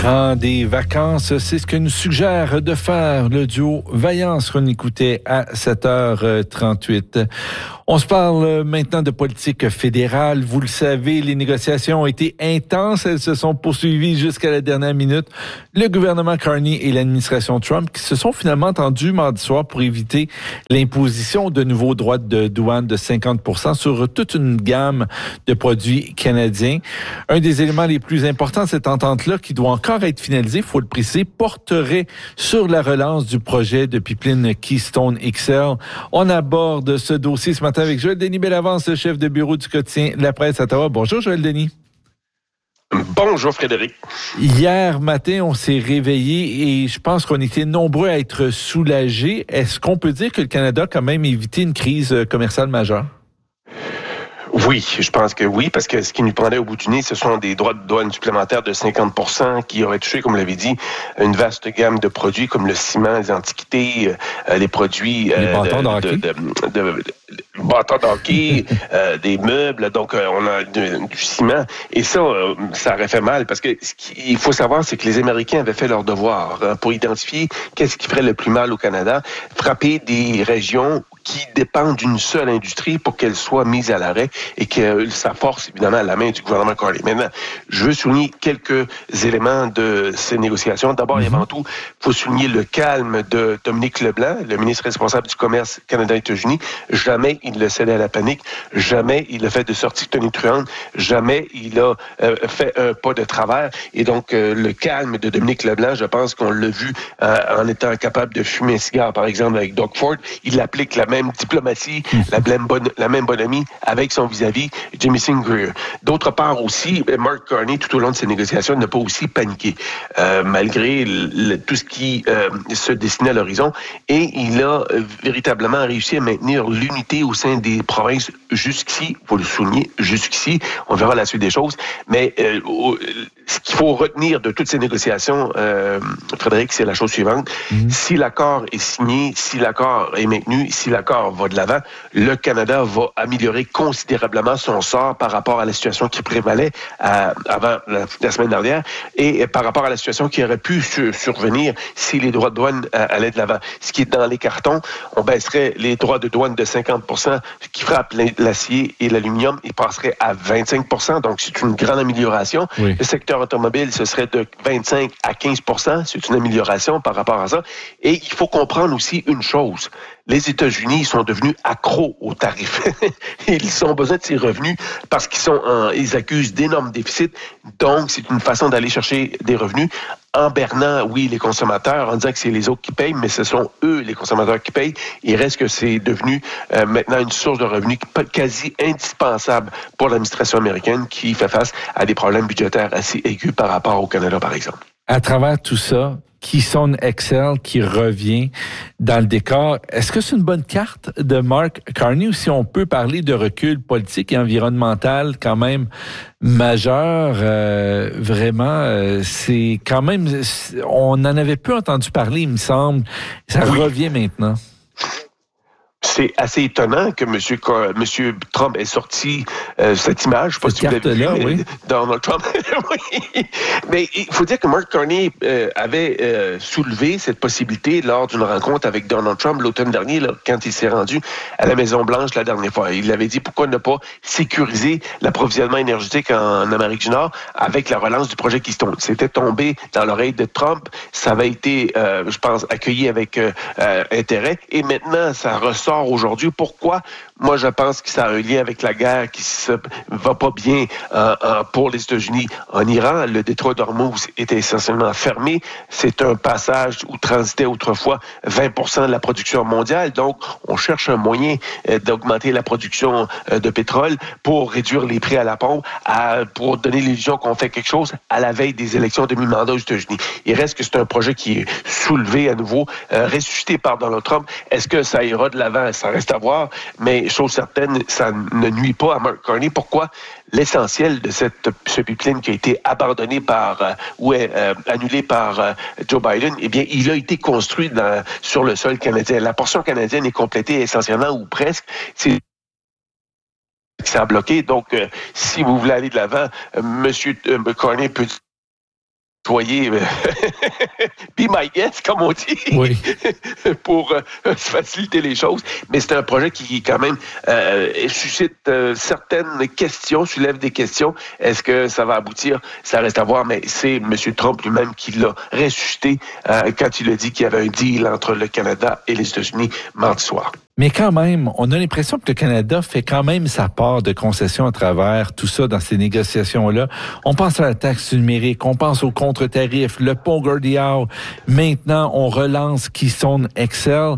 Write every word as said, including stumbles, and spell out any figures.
Prends des vacances, c'est ce que nous suggère de faire le duo Vaillance qu'on écoutait à sept heures trente-huit. On se parle maintenant de politique fédérale. Vous le savez, les négociations ont été intenses. Elles se sont poursuivies jusqu'à la dernière minute. Le gouvernement Carney et l'administration Trump qui se sont finalement entendus mardi soir pour éviter l'imposition de nouveaux droits de douane de cinquante pour cent sur toute une gamme de produits canadiens. Un des éléments les plus importants de cette entente-là, qui doit encore être finalisé, il faut le préciser, porterait sur la relance du projet de pipeline Keystone X L. On aborde ce dossier ce matin avec Joël Denis Bellavance, le chef de bureau du quotidien La Presse à Ottawa. Bonjour Joël Denis. Bonjour Frédéric. Hier matin, on s'est réveillé et je pense qu'on était nombreux à être soulagés. Est-ce qu'on peut dire que le Canada a quand même évité une crise commerciale majeure? Oui, je pense que oui, parce que ce qui nous prendrait au bout du nez, ce sont des droits de douane supplémentaires de cinquante pour cent qui auraient touché, comme vous l'avez dit, une vaste gamme de produits comme le ciment, les antiquités, euh, les produits... Euh, les bâtons de, de, de, de, de, de bâtons d'hockey, euh, des meubles, donc euh, on a de, du ciment. Et ça, euh, ça aurait fait mal, parce que ce qu'il faut savoir, c'est que les Américains avaient fait leur devoir hein, pour identifier qu'est-ce qui ferait le plus mal au Canada, frapper des régions qui dépendent d'une seule industrie pour qu'elle soit mise à l'arrêt et que ça force évidemment la main du gouvernement Carney. Maintenant, je veux souligner quelques éléments de ces négociations. D'abord et avant tout, il faut souligner le calme de Dominique Leblanc, le ministre responsable du commerce Canada-États-Unis. Jamais il ne cédé à la panique, jamais il a fait de sortie tonitruante, jamais il a euh, fait un pas de travers. Et donc, euh, le calme de Dominique Leblanc, je pense qu'on l'a vu euh, en étant capable de fumer un cigare, par exemple, avec Doug Ford. Il applique la même diplomatie, la même, bonne, la même bonhomie avec son vis-à-vis, Jamieson Greer. D'autre part aussi, Mark Carney, tout au long de ces négociations, n'a pas aussi paniqué, euh, malgré le, tout ce qui euh, se dessinait à l'horizon. Et il a euh, véritablement réussi à maintenir l'unité au sein des provinces jusqu'ici, il faut le souligner, jusqu'ici. On verra la suite des choses. Mais euh, ce qu'il faut retenir de toutes ces négociations, euh, Frédéric, c'est la chose suivante. Mm-hmm. Si l'accord est signé, si l'accord est maintenu, si l'accord va de l'avant, le Canada va améliorer considérablement son sort par rapport à la situation qui prévalait euh, avant la, la semaine dernière et par rapport à la situation qui aurait pu sur, survenir si les droits de douane euh, allaient de l'avant. Ce qui est dans les cartons, on baisserait les droits de douane de cinquante pour cent qui frappent l'acier et l'aluminium, ils passeraient à vingt-cinq pour cent, donc c'est une grande amélioration. Oui. Le secteur automobile, ce serait de vingt-cinq à quinze pour cent, c'est une amélioration par rapport à ça. Et il faut comprendre aussi une chose. Les États-Unis sont devenus accros aux tarifs. Ils ont besoin de ces revenus parce qu'ils sont en, ils accusent d'énormes déficits. Donc, c'est une façon d'aller chercher des revenus en bernant, oui, les consommateurs, en disant que c'est les autres qui payent, mais ce sont eux, les consommateurs, qui payent. Il reste que c'est devenu euh, maintenant une source de revenus quasi indispensable pour l'administration américaine qui fait face à des problèmes budgétaires assez aigus par rapport au Canada, par exemple. À travers tout ça, Keystone X L qui revient dans le décor. Est-ce que c'est une bonne carte de Mark Carney ou si on peut parler de recul politique et environnemental quand même majeur? Euh, vraiment, euh, c'est quand même... On en avait peu entendu parler, il me semble. Ça oui. revient maintenant. C'est assez étonnant que M. M. Trump ait sorti euh, cette image. Je sais pas si vous l'avez vu, mais oui. Donald Trump. oui. Mais il faut dire que Mark Carney euh, avait euh, soulevé cette possibilité lors d'une rencontre avec Donald Trump l'automne dernier, là, quand il s'est rendu à la Maison-Blanche la dernière fois. Il avait dit pourquoi ne pas sécuriser l'approvisionnement énergétique en Amérique du Nord avec la relance du projet Keystone. C'était tombé dans l'oreille de Trump. Ça avait été, euh, je pense, accueilli avec euh, euh, intérêt. Et maintenant, ça ressort aujourd'hui. Pourquoi? Moi, je pense que ça a un lien avec la guerre qui se va pas bien euh, euh, pour les États-Unis en Iran. Le détroit d'Ormuz était essentiellement fermé. C'est un passage où transitait autrefois vingt pour cent de la production mondiale. Donc, on cherche un moyen euh, d'augmenter la production euh, de pétrole pour réduire les prix à la pompe, à, pour donner l'illusion qu'on fait quelque chose à la veille des élections de mi-mandat aux États-Unis. Il reste que c'est un projet qui est soulevé à nouveau, euh, ressuscité par Donald Trump. Est-ce que ça ira de l'avant? Ça reste à voir, mais chose certaine, ça ne nuit pas à Mark Carney. Pourquoi? L'essentiel de cette, ce pipeline qui a été abandonné par, euh, ou euh, annulé par euh, Joe Biden, eh bien, il a été construit dans, sur le sol canadien. La portion canadienne est complétée essentiellement ou presque. C'est ça a bloqué. Donc, euh, si vous voulez aller de l'avant, euh, M. Carney peut employés, be my guest, comme on dit, oui. pour euh, faciliter les choses. Mais c'est un projet qui, quand même, euh, suscite euh, certaines questions, soulève des questions. Est-ce que ça va aboutir? Ça reste à voir, mais c'est M. Trump lui-même qui l'a ressuscité euh, quand il a dit qu'il y avait un deal entre le Canada et les États-Unis mardi soir. Mais quand même, on a l'impression que le Canada fait quand même sa part de concessions à travers tout ça dans ces négociations-là. On pense à la taxe numérique, on pense aux contre-tarifs, le pont Gordie Howe. Maintenant, on relance Keystone X L.